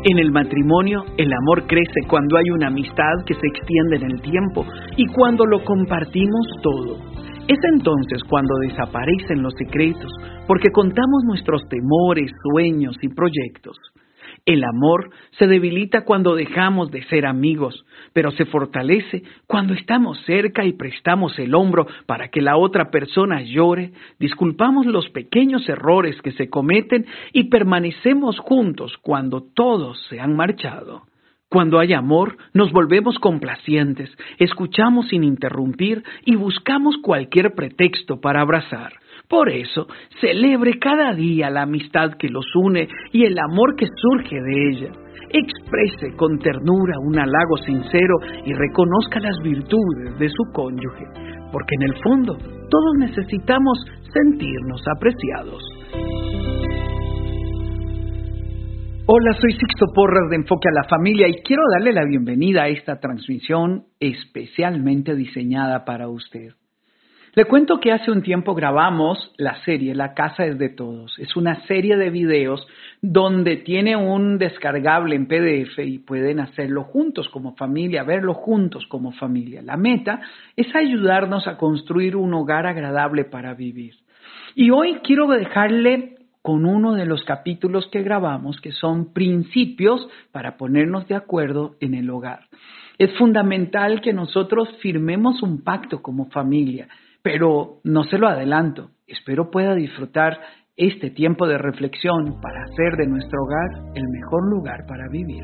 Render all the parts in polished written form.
En el matrimonio, el amor crece cuando hay una amistad que se extiende en el tiempo y cuando lo compartimos todo. Es entonces cuando desaparecen los secretos, porque contamos nuestros temores, sueños y proyectos. El amor se debilita cuando dejamos de ser amigos, pero se fortalece cuando estamos cerca y prestamos el hombro para que la otra persona llore, disculpamos los pequeños errores que se cometen y permanecemos juntos cuando todos se han marchado. Cuando hay amor, nos volvemos complacientes, escuchamos sin interrumpir y buscamos cualquier pretexto para abrazar. Por eso, celebre cada día la amistad que los une y el amor que surge de ella. Exprese con ternura un halago sincero y reconozca las virtudes de su cónyuge, porque en el fondo todos necesitamos sentirnos apreciados. Hola, soy Sixto Porras de Enfoque a la Familia y quiero darle la bienvenida a esta transmisión especialmente diseñada para usted. Le cuento que hace un tiempo grabamos la serie La Casa es de Todos. Es una serie de videos donde tiene un descargable en PDF y pueden hacerlo juntos como familia, verlo juntos como familia. La meta es ayudarnos a construir un hogar agradable para vivir. Y hoy quiero dejarle con uno de los capítulos que grabamos, que son principios para ponernos de acuerdo en el hogar. Es fundamental que nosotros firmemos un pacto como familia, pero no se lo adelanto. Espero pueda disfrutar este tiempo de reflexión para hacer de nuestro hogar el mejor lugar para vivir.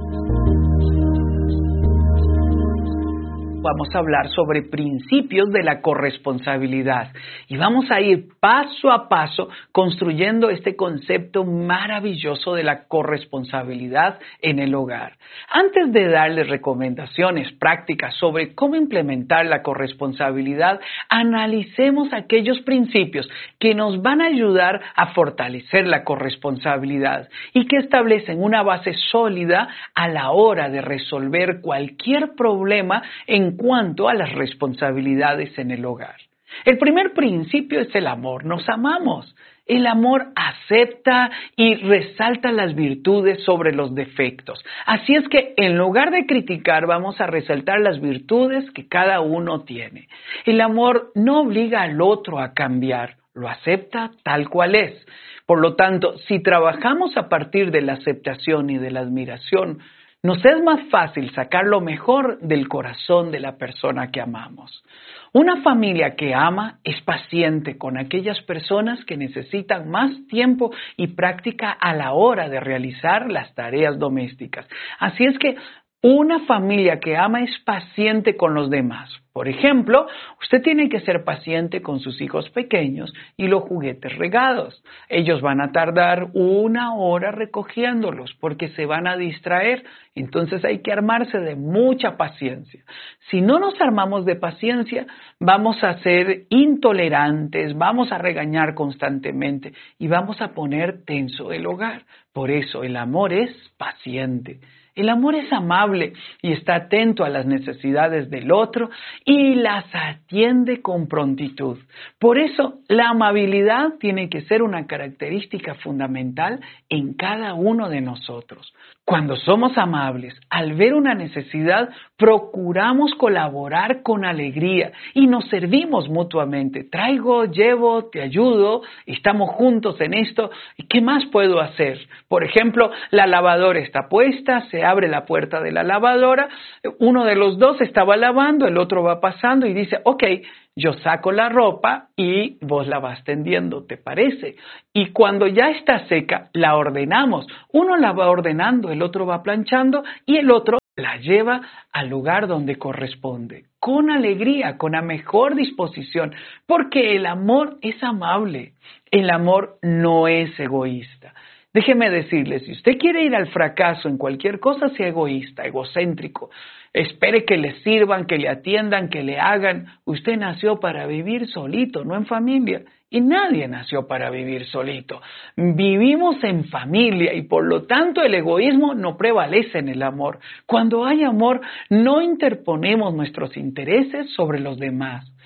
Vamos a hablar sobre principios de la corresponsabilidad y vamos a ir paso a paso construyendo este concepto maravilloso de la corresponsabilidad en el hogar. Antes de darles recomendaciones prácticas sobre cómo implementar la corresponsabilidad, analicemos aquellos principios que nos van a ayudar a fortalecer la corresponsabilidad y que establecen una base sólida a la hora de resolver cualquier problema en cuanto a las responsabilidades en el hogar. El primer principio es el amor. Nos amamos. El amor acepta y resalta las virtudes sobre los defectos. Así es que en lugar de criticar, vamos a resaltar las virtudes que cada uno tiene. El amor no obliga al otro a cambiar, lo acepta tal cual es. Por lo tanto, si trabajamos a partir de la aceptación y de la admiración, nos es más fácil sacar lo mejor del corazón de la persona que amamos. Una familia que ama es paciente con aquellas personas que necesitan más tiempo y práctica a la hora de realizar las tareas domésticas. Así es que una familia que ama es paciente con los demás. Por ejemplo, usted tiene que ser paciente con sus hijos pequeños y los juguetes regados. Ellos van a tardar 1 hora recogiéndolos porque se van a distraer. Entonces hay que armarse de mucha paciencia. Si no nos armamos de paciencia, vamos a ser intolerantes, vamos a regañar constantemente y vamos a poner tenso el hogar. Por eso el amor es paciente. El amor es amable y está atento a las necesidades del otro y las atiende con prontitud. Por eso, la amabilidad tiene que ser una característica fundamental en cada uno de nosotros. Cuando somos amables, al ver una necesidad, procuramos colaborar con alegría y nos servimos mutuamente. Traigo, llevo, te ayudo, estamos juntos en esto. ¿Y qué más puedo hacer? Por ejemplo, la lavadora está puesta, se abre la puerta de la lavadora, uno de los dos estaba lavando, el otro va pasando y dice, ok, yo saco la ropa y vos la vas tendiendo, ¿te parece? Y cuando ya está seca, la ordenamos. Uno la va ordenando, el otro va planchando y el otro la lleva al lugar donde corresponde, con alegría, con la mejor disposición, porque el amor es amable, el amor no es egoísta. Déjeme decirle, si usted quiere ir al fracaso en cualquier cosa, sea egoísta, egocéntrico. Espere que le sirvan, que le atiendan, que le hagan. Usted nació para vivir solito, no en familia. Y nadie nació para vivir solito. Vivimos en familia y por lo tanto el egoísmo no prevalece en el amor. Cuando hay amor, no interponemos nuestros intereses sobre los demás.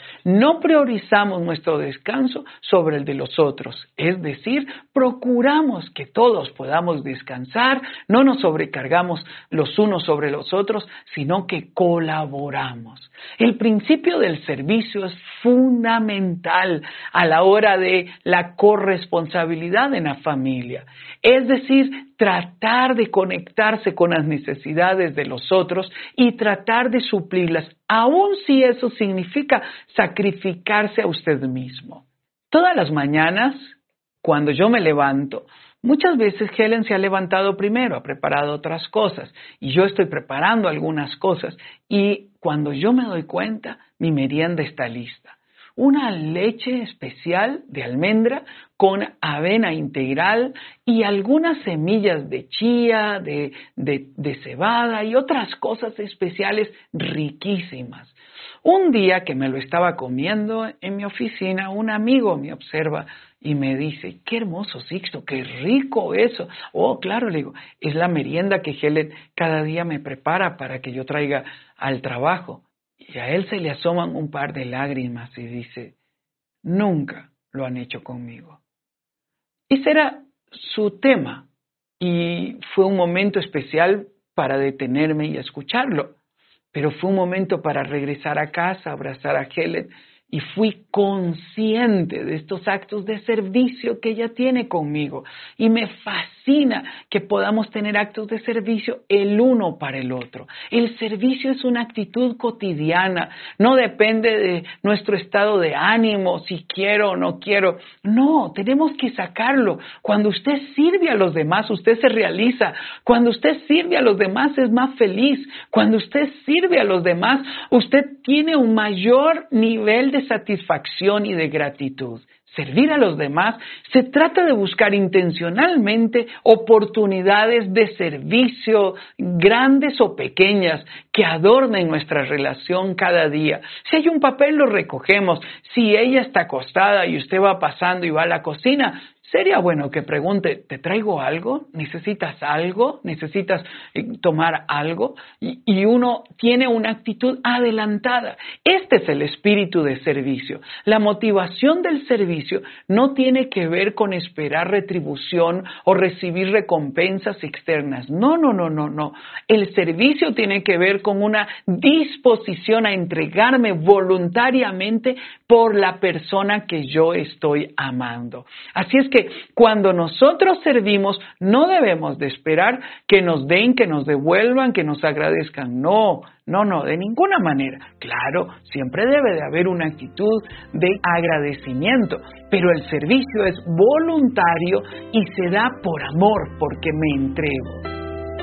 No priorizamos nuestro descanso sobre el de los otros, es decir, procuramos que todos podamos descansar, no nos sobrecargamos los unos sobre los otros, sino que colaboramos. El principio del servicio es fundamental a la hora de la corresponsabilidad en la familia, es decir, tratar de conectarse con las necesidades de los otros y tratar de suplirlas, aun si eso significa sacrificarse a usted mismo. Todas las mañanas, cuando yo me levanto, muchas veces Helen se ha levantado primero, ha preparado otras cosas y yo estoy preparando algunas cosas y cuando yo me doy cuenta, mi merienda está lista. Una leche especial de almendra con avena integral y algunas semillas de chía, de cebada y otras cosas especiales riquísimas. Un día que me lo estaba comiendo en mi oficina, un amigo me observa y me dice, qué hermoso, Sixto, qué rico eso. Oh, claro, le digo, es la merienda que Helen cada día me prepara para que yo traiga al trabajo. Y a él se le asoman un par de lágrimas y dice, nunca lo han hecho conmigo. Ese era su tema y fue un momento especial para detenerme y escucharlo. Pero fue un momento para regresar a casa, abrazar a Helen y fui consciente de estos actos de servicio que ella tiene conmigo. Y me fascina que podamos tener actos de servicio el uno para el otro. El servicio es una actitud cotidiana, no depende de nuestro estado de ánimo, si quiero o no quiero. No, tenemos que sacarlo. Cuando usted sirve a los demás, usted se realiza. Cuando usted sirve a los demás, es más feliz. Cuando usted sirve a los demás, usted tiene un mayor nivel de satisfacción y de gratitud. Servir a los demás se trata de buscar intencionalmente oportunidades de servicio, grandes o pequeñas, que adornen nuestra relación cada día. Si hay un papel, lo recogemos. Si ella está acostada y usted va pasando y va a la cocina, sería bueno que pregunte, ¿te traigo algo? ¿Necesitas algo? ¿Necesitas tomar algo? Y uno tiene una actitud adelantada. Este es el espíritu de servicio. La motivación del servicio no tiene que ver con esperar retribución o recibir recompensas externas. No. El servicio tiene que ver con una disposición a entregarme voluntariamente por la persona que yo estoy amando. Así es que cuando nosotros servimos, no debemos de esperar que nos den, que nos devuelvan, que nos agradezcan. No, de ninguna manera. Claro, siempre debe de haber una actitud de agradecimiento, pero el servicio es voluntario y se da por amor, porque me entrego.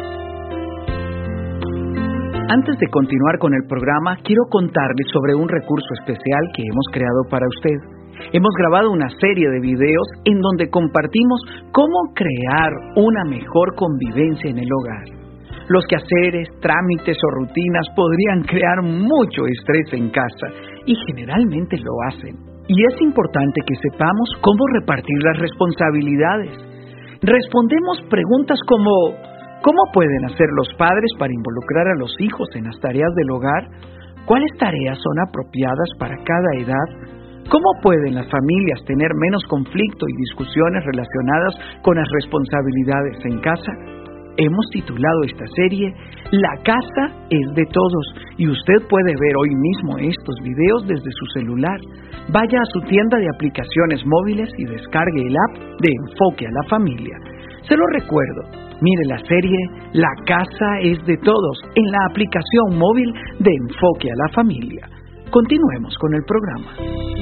Antes de continuar con el programa, quiero contarles sobre un recurso especial que hemos creado para usted. Hemos grabado una serie de videos en donde compartimos cómo crear una mejor convivencia en el hogar. Los quehaceres, trámites o rutinas podrían crear mucho estrés en casa y generalmente lo hacen. Y es importante que sepamos cómo repartir las responsabilidades. Respondemos preguntas como ¿cómo pueden hacer los padres para involucrar a los hijos en las tareas del hogar? ¿Cuáles tareas son apropiadas para cada edad? ¿Cómo pueden las familias tener menos conflicto y discusiones relacionadas con las responsabilidades en casa? Hemos titulado esta serie La casa es de todos y usted puede ver hoy mismo estos videos desde su celular. Vaya a su tienda de aplicaciones móviles y descargue el app de Enfoque a la Familia. Se lo recuerdo, mire la serie La casa es de todos en la aplicación móvil de Enfoque a la Familia. Continuemos con el programa.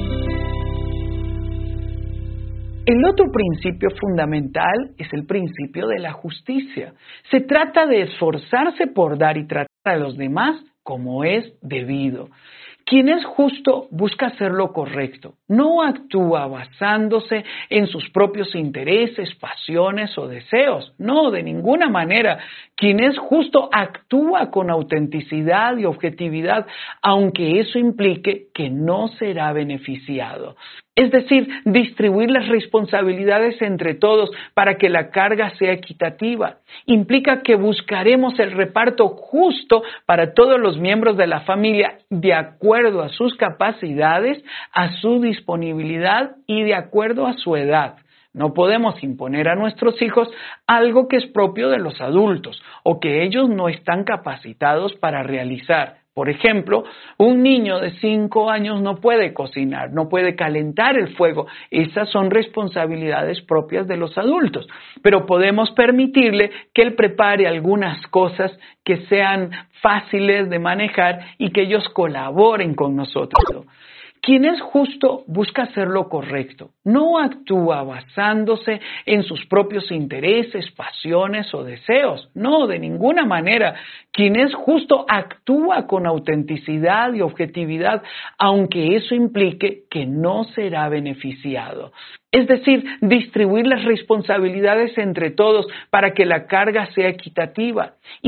El otro principio fundamental es el principio de la justicia. Se trata de esforzarse por dar y tratar a los demás como es debido. Quien es justo busca hacer lo correcto, no actúa basándose en sus propios intereses, pasiones o deseos. No, de ninguna manera. Quien es justo actúa con autenticidad y objetividad, aunque eso implique que no será beneficiado. Es decir, distribuir las responsabilidades entre todos para que la carga sea equitativa. Implica que buscaremos el reparto justo para todos los miembros de la familia de acuerdo a sus capacidades, a su disponibilidad y de acuerdo a su edad. No podemos imponer a nuestros hijos algo que es propio de los adultos o que ellos no están capacitados para realizar. Por ejemplo, un niño de 5 años no puede cocinar, no puede calentar el fuego. Esas son responsabilidades propias de los adultos. Pero podemos permitirle que él prepare algunas cosas que sean fáciles de manejar y que ellos colaboren con nosotros. Quien es justo busca hacer lo correcto, no actúa basándose en sus propios intereses, pasiones o deseos. No, de ninguna manera. Quien es justo actúa con autenticidad y objetividad, aunque eso implique que no será beneficiado. Es decir, distribuir las responsabilidades entre todos para que la carga sea equitativa.